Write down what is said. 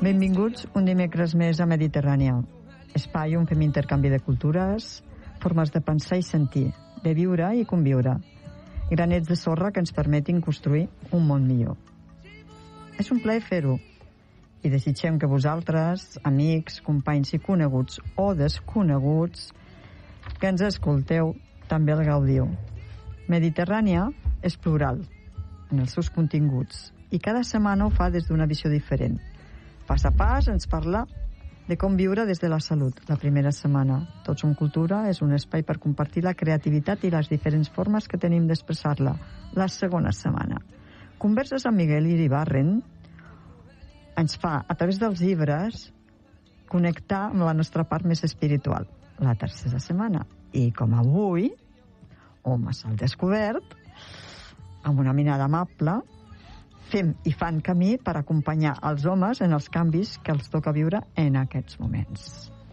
Benvinguts un dimecres més a Mediterrània, espai on fem intercanvi de cultures, formes de pensar i sentir, de viure i conviure, granets de sorra que ens permetin construir un món millor. És un plaer fer-ho i desitgem que vosaltres, amics, companys i coneguts o desconeguts que ens escolteu, també el gaudiu. Mediterrània és plural en els seus continguts i cada setmana ho fa des d'una visió diferent. Pas a pas ens parla de com viure des de la salut. La primera setmana, Tots som cultura, és un espai per compartir la creativitat i les diferents formes que tenim d'expressar-la. La segona setmana, converses amb Miguel Iribarren, ens fa, a través dels llibres, connectar amb la nostra part més espiritual. La tercera setmana, i com avui, Homes al descobert, amb una mirada amable, fem i fan camí per acompanyar els homes en els canvis que els toca viure en aquests moments.